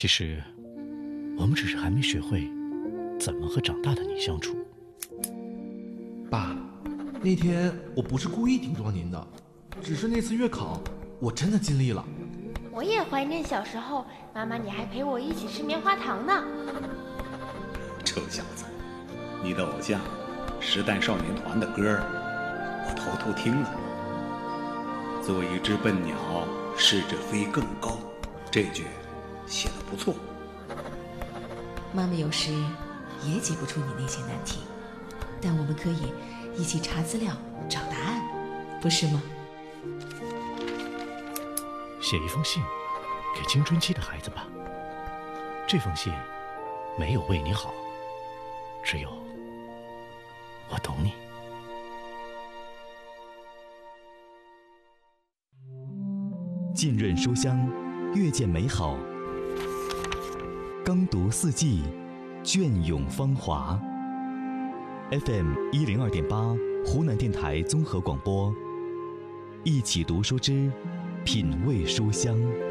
其实，我们只是还没学会怎么和长大的你相处。 爸，那天我不是故意顶撞您的，只是那次月考我真的尽力了。 我也怀念小时候，妈妈你还陪我一起吃棉花糖呢。 臭小子，你的偶像时代少年团的歌我偷偷听了。做一只笨鸟，试着飞更高，这句写得不错。 妈妈有时也解不出你那些难题，但我们可以一起查资料找答案，不是吗？ 写一封信给青春期的孩子吧，这封信没有为你好，只有我懂你。 浸润书香，阅见美好，耕读四季，隽永芳华。FM 102.8，湖南电台综合广播，一起读书之品味书香。